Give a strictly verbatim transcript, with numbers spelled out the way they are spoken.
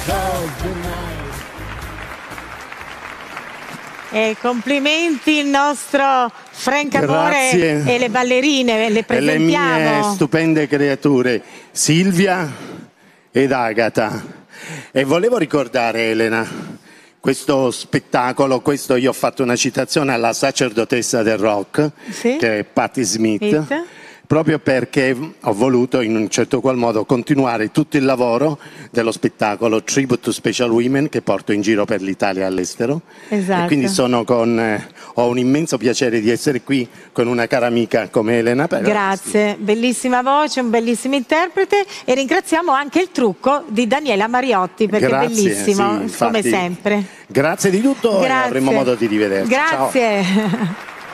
E complimenti il nostro Frank Amore. Grazie. E le ballerine, le presentiamo. E le mie stupende creature, Silvia ed Agata. E volevo ricordare, Elena, questo spettacolo, questo io ho fatto una citazione alla sacerdotessa del rock, sì? che è Patti Smith, It. proprio perché ho voluto in un certo qual modo continuare tutto il lavoro dello spettacolo Tribute to Special Women che porto in giro per l'Italia e all'estero. Esatto. E quindi sono con, eh, ho un immenso piacere di essere qui con una cara amica come Elena. Per Grazie, bellissima voce, un bellissimo interprete, e ringraziamo anche il trucco di Daniela Mariotti perché Grazie, è bellissimo, sì, infatti, come sempre. Grazie di tutto. Grazie. E avremo modo di rivederci. Grazie. Ciao.